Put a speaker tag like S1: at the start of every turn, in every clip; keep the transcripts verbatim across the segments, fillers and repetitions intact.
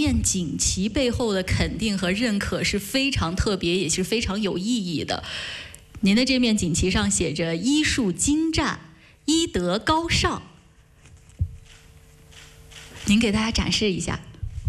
S1: 面锦旗背后的肯定和认可是非常特别，也是非常有意义的。您的这面锦旗上写着“医术精湛，医德高尚”，您给大家展示一下。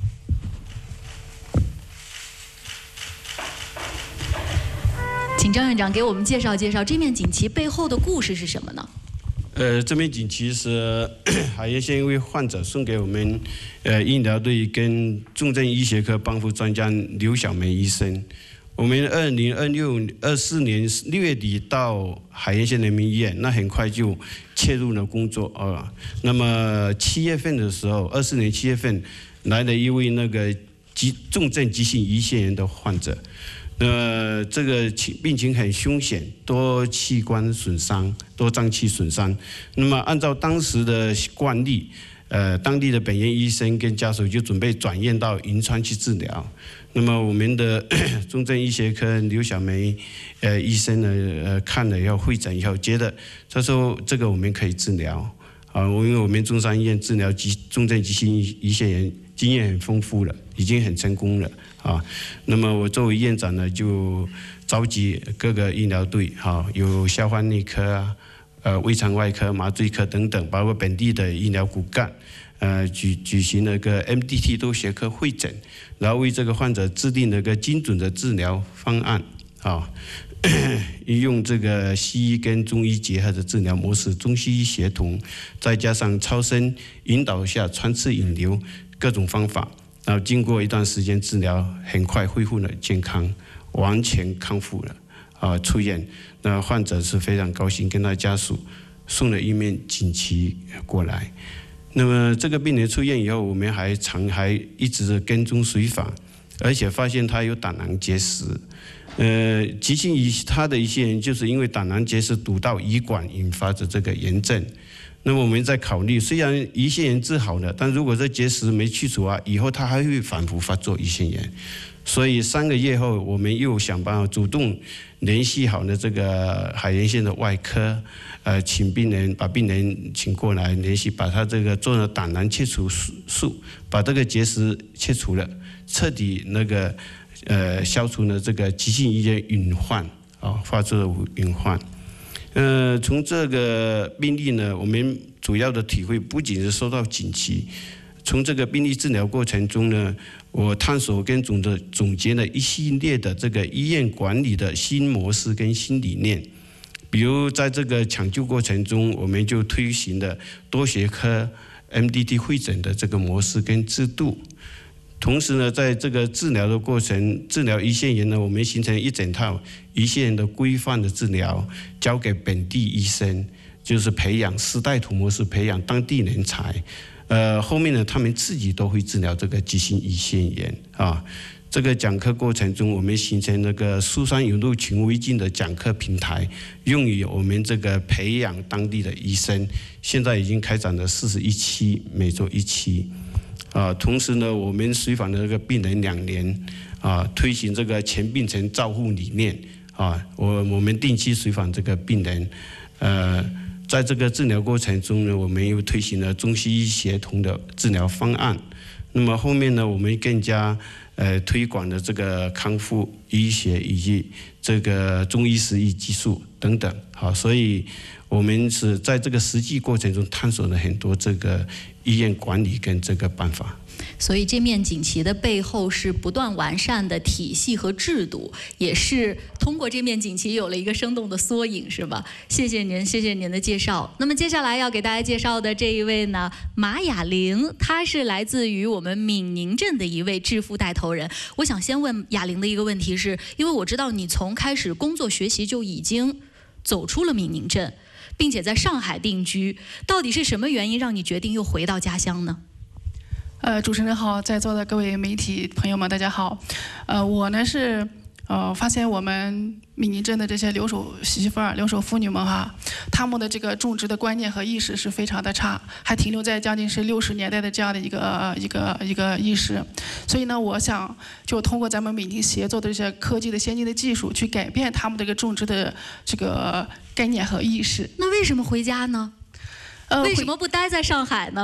S1: 请张院长给我们介绍介绍这面锦旗背后的故事是什么呢？
S2: 呃，这面锦旗是海盐县一位患者送给我们呃医疗队跟重症医学科帮扶专家刘小梅医生。我们二零二六二四年六月底到海盐县人民医院，那很快就切入了工作啊。那么七月份的时候，二四年七月份来了一位那个急重症急性胰腺炎的患者。呃，这个病情很凶险，多器官损伤，多脏器损伤。那么按照当时的惯例，呃，当地的本院医生跟家属就准备转院到银川去治疗。那么我们的重症医学科刘小梅呃医生呢，呃看了以后会诊以后，觉得他说这个我们可以治疗啊，因为我们中山医院治疗急重症急性胰腺炎经验很丰富了，已经很成功了。啊，那么我作为院长呢，就召集各个医疗队，哈，有消化内科啊、呃胃肠外科、麻醉科等等，包括本地的医疗骨干，呃举举行了个 M D T 多学科会诊，然后为这个患者制定了个精准的治疗方案，啊，用这个西医跟中医结合的治疗模式，中西医协同，再加上超声引导下穿刺引流各种方法。然后经过一段时间治疗，很快恢复了健康，完全康复了，啊，出院。那患者是非常高兴，跟他家属送了一面锦旗过来。那么这个病人出院以后，我们还常还一直跟踪随访，而且发现他有胆囊结石。呃，急性胰他的一些人就是因为胆囊结石堵到胰管，引发的这个炎症。那么我们在考虑，虽然胰腺炎治好了，但如果这结石没去除啊，以后它还会反复发作胰腺炎。所以三个月后，我们又想办法主动联系好了这个海盐县的外科，呃，请病人把病人请过来联系，把他这个做了胆囊切除术，把这个结石切除了，彻底那个呃消除了这个急性胰腺隐患啊，发作的隐患。呃，从这个病例呢，我们主要的体会不仅是收到锦旗，从这个病例治疗过程中呢，我探索跟总的总结了一系列的这个医院管理的新模式跟新理念。比如在这个抢救过程中，我们就推行了多学科 M D T 会诊的这个模式跟制度。同时呢，在这个治疗的过程，治疗胰腺炎呢，我们形成一整套胰腺炎的规范的治疗，交给本地医生，就是培养丝带图模式，培养当地人才。呃，后面呢，他们自己都会治疗这个急性胰腺炎啊。这个讲课过程中，我们形成那个苏珊有路权威进的讲课平台，用于我们这个培养当地的医生。现在已经开展了四十一期，每周一期。啊，同时呢，我们随访的这个病人两年，啊，推行这个全病程照护理念，啊，我我们定期随访这个病人，呃，在这个治疗过程中呢，我们又推行了中西医协同的治疗方案。那么后面呢，我们更加呃推广了这个康复医学以及这个中医食医技术等等，好，所以我们是在这个实际过程中探索了很多这个医院管理跟这个办法。
S1: 所以这面锦旗的背后是不断完善的体系和制度，也是通过这面锦旗有了一个生动的缩影，是吧？谢谢您，谢谢您的介绍。那么接下来要给大家介绍的这一位呢，马雅玲，她是来自于我们闽宁镇的一位致富带头人。我想先问雅玲的一个问题是，因为我知道你从开始工作学习就已经走出了闽宁镇，并且在上海定居，到底是什么原因让你决定又回到家乡呢？
S3: 呃，主持人好，在座的各位媒体朋友们，大家好。呃，我呢是呃发现我们闽宁镇的这些留守媳妇儿、留守妇女们哈，他们的这个种植的观念和意识是非常的差，还停留在将近是六十年代的这样的一个一个一个意识。所以呢，我想就通过咱们闽宁协作的这些科技的先进的技术，去改变他们这个种植的这个概念和意识。
S1: 那为什么回家呢？呃，为什么不待在上海呢？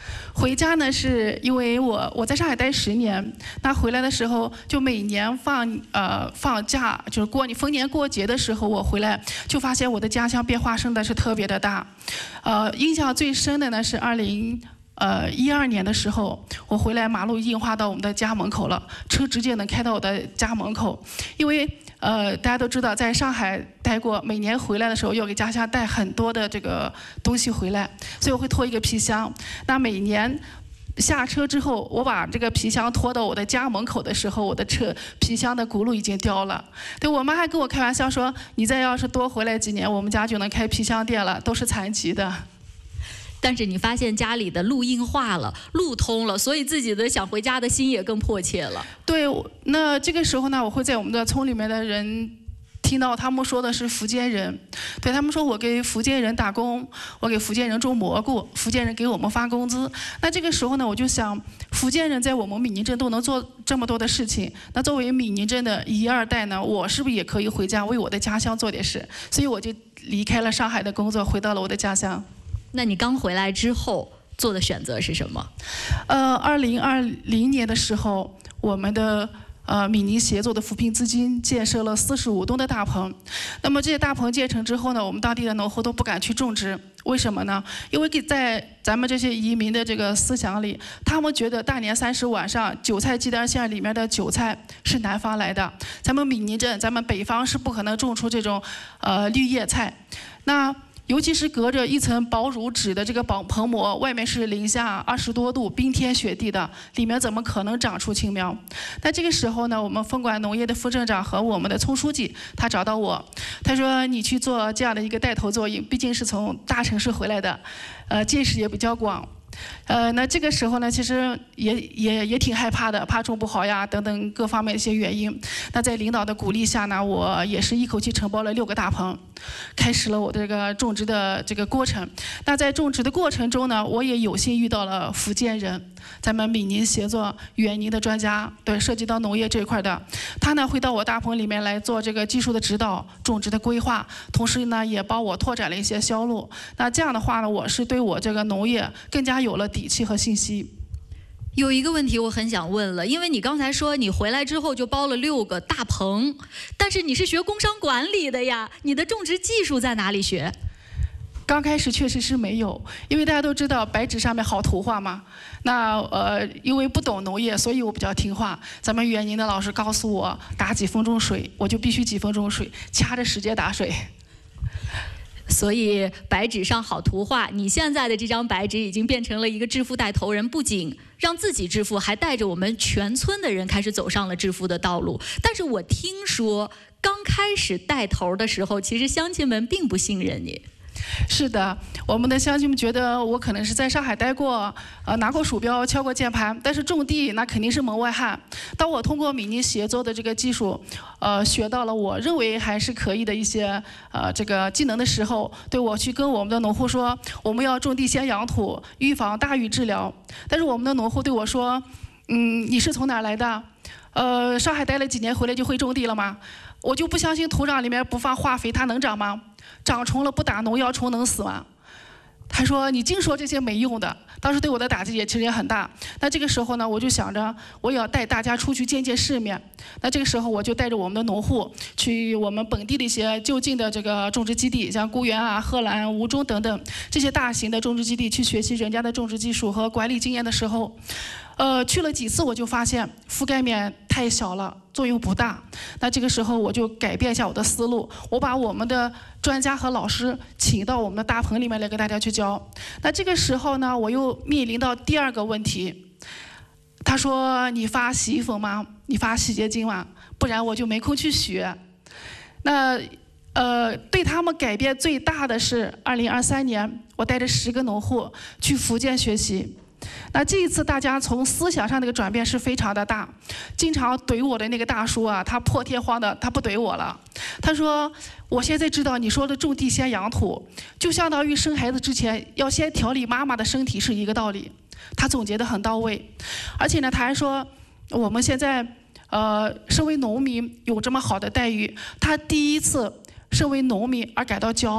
S3: 回家呢，是因为我我在上海待十年，那回来的时候就每年放呃放假，就是过你逢年过节的时候，我回来就发现我的家乡变化真的是特别的大。呃，印象最深的呢是二零呃一二年的时候，我回来马路硬化到我们的家门口了，车直接能开到我的家门口，因为。呃，大家都知道，在上海待过，每年回来的时候要给家乡带很多的这个东西回来，所以我会拖一个皮箱。那每年下车之后，我把这个皮箱拖到我的家门口的时候，我的车皮箱的轱辘已经掉了。对，我妈还跟我开玩笑说：“你再要是多回来几年，我们家就能开皮箱店了，都是残疾的。”
S1: 但是你发现家里的路硬化了，路通了，所以自己的想回家的心也更迫切了。
S3: 对，那这个时候呢，我会在我们的村里面的人听到他们说的是福建人，对他们说我给福建人打工，我给福建人种蘑菇，福建人给我们发工资。那这个时候呢，我就想，福建人在我们闽宁镇都能做这么多的事情，那作为闽宁镇的一二代呢，我是不是也可以回家为我的家乡做点事？所以我就离开了上海的工作，回到了我的家乡。
S1: 那你刚回来之后做的选择是什么？
S3: 呃，二零二零年的时候，我们的呃闽宁协作的扶贫资金建设了四十五栋的大棚。那么这些大棚建成之后呢，我们当地的农户都不敢去种植，为什么呢？因为在咱们这些移民的这个思想里，他们觉得大年三十晚上韭菜鸡蛋馅里面的韭菜是南方来的，咱们闽宁镇，咱们北方是不可能种出这种呃绿叶菜。那尤其是隔着一层薄如纸的这个棚棚膜，外面是零下二十多度，冰天雪地的，里面怎么可能长出青苗？但这个时候呢，我们分管农业的副镇长和我们的村书记，他找到我，他说你去做这样的一个带头作用，毕竟是从大城市回来的，呃，见识也比较广。呃，那这个时候呢，其实也也也挺害怕的，怕种不好呀，等等各方面的一些原因。那在领导的鼓励下呢，我也是一口气承包了六个大棚，开始了我的这个种植的这个过程。那在种植的过程中呢，我也有幸遇到了福建人，咱们闽宁协作园林的专家，对，涉及到农业这一块的，他呢会到我大棚里面来做这个技术的指导、种植的规划，同时呢也帮我拓展了一些销路。那这样的话呢，我是对我这个农业更加有了底气和信息。
S1: 有一个问题我很想问了，因为你刚才说你回来之后就包了六个大棚，但是你是学工商管理的呀，你的种植技术在哪里学？
S3: 刚开始确实是没有，因为大家都知道白纸上面好图画嘛。那呃，因为不懂农业，所以我比较听话。咱们园林的老师告诉我打几分钟水，我就必须几分钟水，掐着时间打水。
S1: 所以白纸上好图画，你现在的这张白纸已经变成了一个致富带头人，不仅让自己致富，还带着我们全村的人开始走上了致富的道路。但是我听说刚开始带头的时候，其实乡亲们并不信任你。
S3: 是的，我们的乡亲们觉得我可能是在上海待过，呃，拿过鼠标，敲过键盘，但是种地那肯定是门外汉。当我通过闽宁协作的这个技术，呃，学到了我认为还是可以的一些呃这个技能的时候，对我去跟我们的农户说，我们要种地先养土，预防大雨治疗。但是我们的农户对我说，嗯，你是从哪儿来的？呃，上海待了几年，回来就会种地了吗？我就不相信土壤里面不放化肥，它能长吗？长虫了不打农药，虫能死吗？他说你净说这些没用的，当时对我的打击也其实也很大。那这个时候呢，我就想着我也要带大家出去见见世面。那这个时候我就带着我们的农户去我们本地的一些就近的这个种植基地，像沽源啊、贺兰、吴中等等这些大型的种植基地去学习人家的种植技术和管理经验的时候，呃，去了几次我就发现覆盖面太小了，作用不大。那这个时候我就改变一下我的思路，我把我们的专家和老师请到我们的大棚里面来给大家去教。那这个时候呢，我又面临到第二个问题，他说你发洗衣粉吗？你发洗洁精吗？不然我就没空去学。那呃，对他们改变最大的是二零二三年，我带着十个农户去福建学习。那这一次大家从思想上那个转变是非常的大，经常怼我的那个大叔啊，他破天荒的他不怼我了，他说我现在知道你说的种地先养土，就相当于生孩子之前要先调理妈妈的身体是一个道理，他总结得很到位。而且呢，他还说我们现在呃身为农民有这么好的待遇，他第一次身为农民而感到骄傲。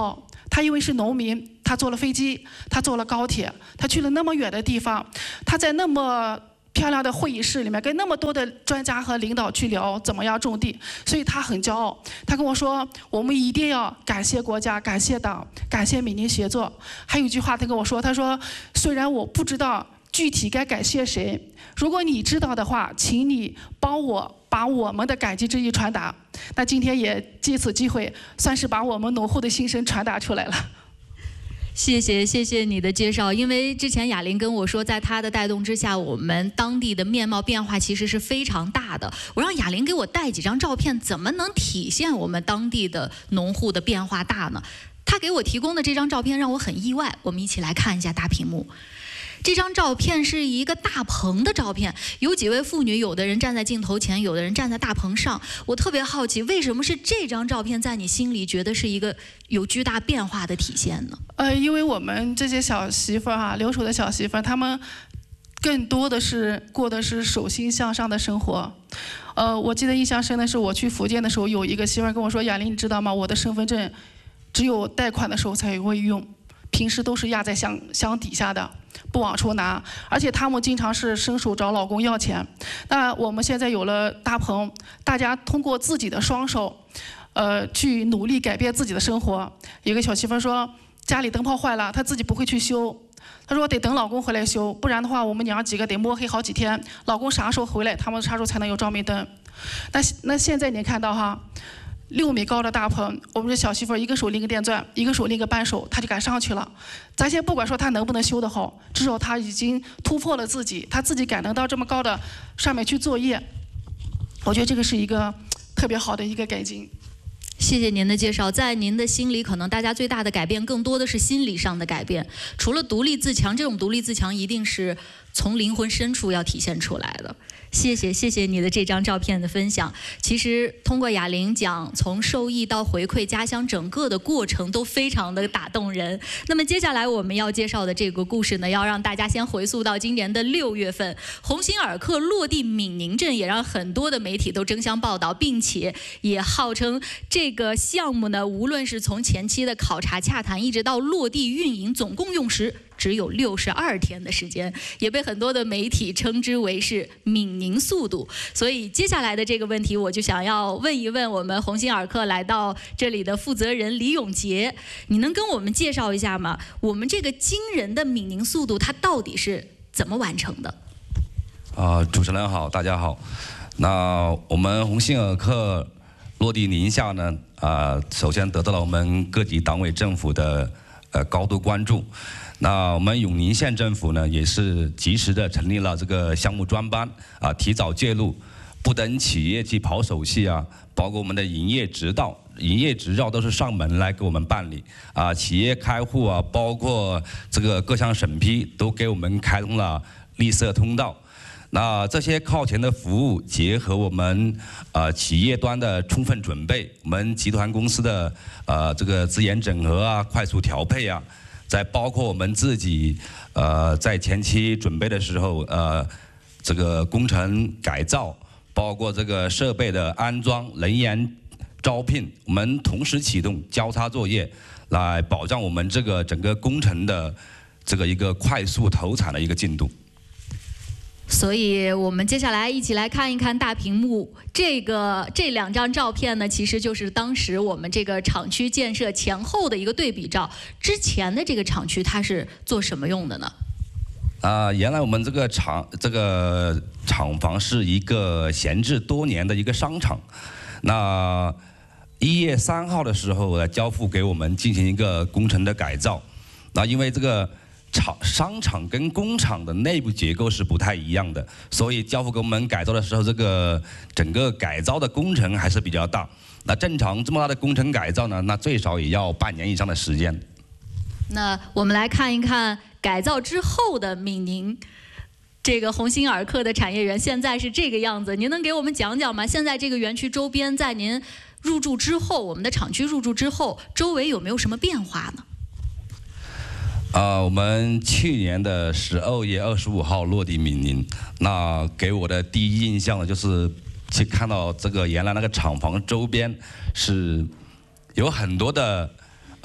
S3: 他因为是农民，他坐了飞机，他坐了高铁，他去了那么远的地方，他在那么漂亮的会议室里面跟那么多的专家和领导去聊怎么样种地，所以他很骄傲。他跟我说，我们一定要感谢国家，感谢党，感谢闽宁协作。还有一句话他跟我说，他说虽然我不知道具体该感谢谁，如果你知道的话，请你帮我把我们的感激之意传达。那今天也借此机会，算是把我们农户的心声传达出来了。
S1: 谢谢谢谢你的介绍，因为之前雅玲跟我说，在她的带动之下，我们当地的面貌变化其实是非常大的。我让雅玲给我带几张照片，怎么能体现我们当地的农户的变化大呢？她给我提供的这张照片让我很意外，我们一起来看一下大屏幕。这张照片是一个大棚的照片，有几位妇女，有的人站在镜头前，有的人站在大棚上。我特别好奇，为什么是这张照片在你心里觉得是一个有巨大变化的体现呢？
S3: 呃，因为我们这些小媳妇儿哈，留守的小媳妇儿，她们更多的是过的是手心向上的生活。呃，我记得印象深的是，我去福建的时候，有一个媳妇儿跟我说：“雅玲，你知道吗？我的身份证只有贷款的时候才会用，平时都是压在箱箱底下的。”不往出拿，而且他们经常是伸手找老公要钱。那我们现在有了大棚，大家通过自己的双手，呃，去努力改变自己的生活。有个小媳妇说，家里灯泡坏了，她自己不会去修，她说得等老公回来修，不然的话，我们娘几个得摸黑好几天，老公啥时候回来，他们啥时候才能有照明灯。那那现在您看到哈。六米高的大棚，我们这小媳妇儿一个手拎个电钻，一个手拎个扳手，她就敢上去了。咱先不管说她能不能修得好，至少她已经突破了自己，她自己敢能到这么高的上面去作业，我觉得这个是一个特别好的一个改进。
S1: 谢谢您的介绍，在您的心里，可能大家最大的改变更多的是心理上的改变。除了独立自强，这种独立自强一定是从灵魂深处要体现出来的。谢谢谢谢你的这张照片的分享。其实通过雅玲讲，从受益到回馈家乡，整个的过程都非常的打动人。那么接下来我们要介绍的这个故事呢，要让大家先回溯到今年的六月份，鸿星尔克落地闽宁镇，也让很多的媒体都争相报道，并且也号称这个项目呢，无论是从前期的考察洽谈，一直到落地运营，总共用时只有六十二天的时间，也被很多的媒体称之为是闽宁速度。所以接下来的这个问题，我就想要问一问我们鸿星尔克来到这里的负责人李永杰，你能跟我们介绍一下吗？我们这个惊人的闽宁速度，它到底是怎么完成的？
S4: 啊、呃，主持人好，大家好。那我们鸿星尔克落地宁夏呢，啊、呃，首先得到了我们各级党委政府的呃高度关注。那我们永宁县政府呢，也是及时的成立了这个项目专班啊，提早介入，不等企业去跑手续啊，包括我们的营业执照、营业执照都是上门来给我们办理啊，企业开户啊，包括这个各项审批都给我们开通了绿色通道。那这些靠前的服务，结合我们呃企业端的充分准备，我们集团公司的呃这个资源整合啊、快速调配啊。再包括我们自己，呃，在前期准备的时候，呃，这个工程改造，包括这个设备的安装、人员招聘，我们同时启动交叉作业，来保障我们这个整个工程的这个一个快速投产的一个进度。
S1: 所以我们接下来一起来看一看大屏幕，这个这两张照片呢，其实就是当时我们这个厂区建设前后的一个对比照。之前的这个厂区它是做什么用的呢？
S4: 啊、呃，原来我们这个厂这个厂房是一个闲置多年的一个商场。那一月三号的时候呢，交付给我们进行一个工程的改造。那因为这个厂商场跟工厂的内部结构是不太一样的，所以交付给我们改造的时候，这个整个改造的工程还是比较大。那正常这么大的工程改造呢，那最少也要半年以上的时间。
S1: 那我们来看一看改造之后的闽宁这个鸿星尔克的产业园，现在是这个样子。您能给我们讲讲吗？现在这个园区周边，在您入驻之后，我们的厂区入驻之后，周围有没有什么变化呢？
S4: 呃，我们去年的十二月二十五号落地闽宁，那给我的第一印象呢，就是去看到这个原来那个厂房周边是有很多的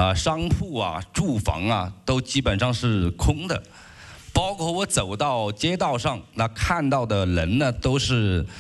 S4: 啊、商铺啊、住房啊，都基本上是空的。包括我走到街道上，那看到的人呢，都是